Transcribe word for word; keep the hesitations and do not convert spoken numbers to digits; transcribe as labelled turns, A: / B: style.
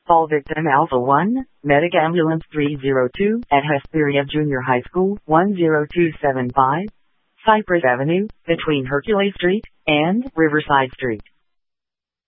A: Call victim Alpha one, Medic Ambulance three zero two, at Hesperia Junior High School, one zero two seven five, Cypress Avenue, between Hercules Street and Riverside Street.